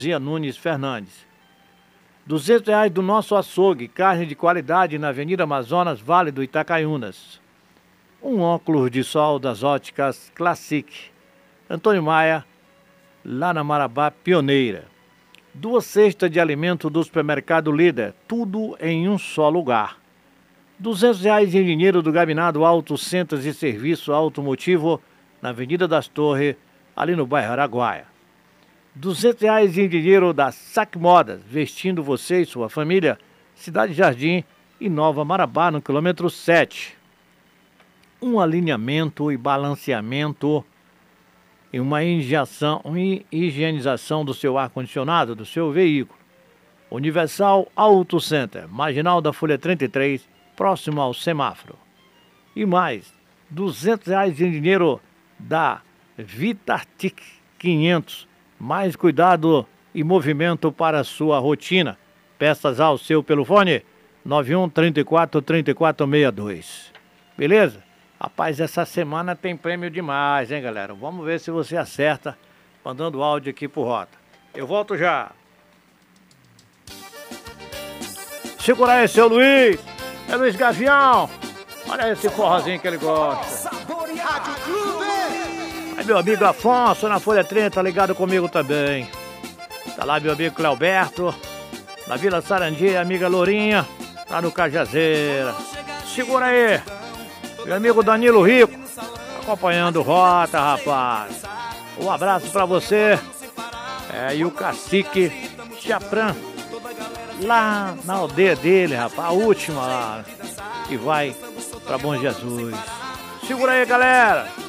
Zia Nunes Fernandes. R$ 200 do Nosso Açougue, carne de qualidade na Avenida Amazonas, Vale do Itacaiunas. Um óculos de sol das óticas Classic. Antônio Maia, lá na Marabá Pioneira. 2 cestas de alimento do supermercado Líder, tudo em um só lugar. R$ 200 em dinheiro do Gabinado Auto Centros e Serviço Automotivo, na Avenida das Torres, ali no bairro Araguaia. R$ 200 em dinheiro da Sac Modas, vestindo você e sua família, Cidade Jardim e Nova Marabá, no quilômetro 7. Um alinhamento e balanceamento e uma higienização do seu ar-condicionado, do seu veículo. Universal Auto Center, Marginal da Folha 33, próximo ao semáforo. E mais, R$ 200 em dinheiro da Vitartic 500, mais cuidado e movimento para a sua rotina. Peças ao seu pelo fone 91 34 34 62. Beleza? Rapaz, essa semana tem prêmio demais, hein, galera? Vamos ver se você acerta mandando áudio aqui pro Rota. Eu volto já. Segura aí, seu Luiz. É Luiz Gavião. Olha esse forrozinho que ele gosta. Aí meu amigo Afonso na Folha 30, ligado comigo também. Tá lá meu amigo Cleoberto, na Vila Sarandia, amiga Lourinha, lá no Cajazeira. Segura aí, meu amigo Danilo Rico, acompanhando o Rota, rapaz. Um abraço pra você. E o Cacique Chapran, lá na aldeia dele, rapaz, a última lá, que vai pra Bom Jesus. Segura aí, galera.